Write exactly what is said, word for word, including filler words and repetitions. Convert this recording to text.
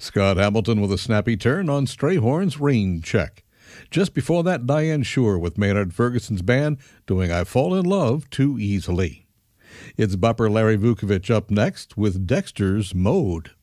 Scott Hamilton with a snappy turn on Strayhorn's Rain Check. Just before that, Diane Shore with Maynard Ferguson's band doing I Fall in Love Too Easily. It's bupper Larry Vukovich up next with Dexter's Mode.